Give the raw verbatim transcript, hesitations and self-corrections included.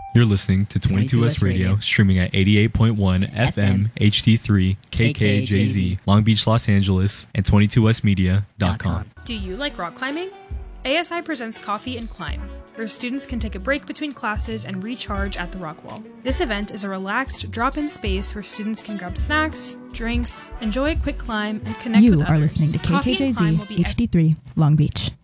You're listening to twenty-two S Radio, streaming at eighty-eight point one F M, H D three, K K J Z, Long Beach, Los Angeles, and twenty-two S media dot com. Do you like rock climbing? A S I presents Coffee and Climb, where students can take a break between classes and recharge at the rock wall. This event is a relaxed, drop-in space where students can grab snacks, drinks, enjoy a quick climb, and connect you with others. You are listening to K K J Z, H D three, Long Beach.